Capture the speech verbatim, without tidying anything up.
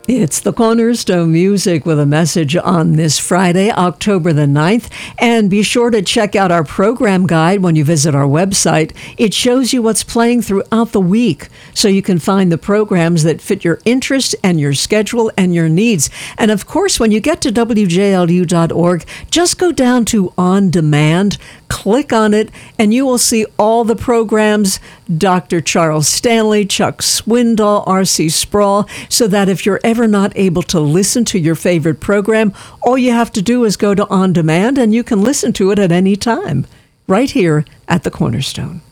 It's the Cornerstone Music with a message on this Friday, October the ninth. And be sure to check out our program guide when you visit our website. It shows you what's playing throughout the week, so you can find the programs that fit your interest and your schedule and your needs. And of course, when you get to W J L U dot org, just go down to On Demand, click on it, and you will see all the programs, Doctor Charles Stanley, Chuck Swindoll, R C Sproul, so that if you're ever not able to listen to your favorite program, all you have to do is go to On Demand and you can listen to it at any time, right here at the Cornerstone.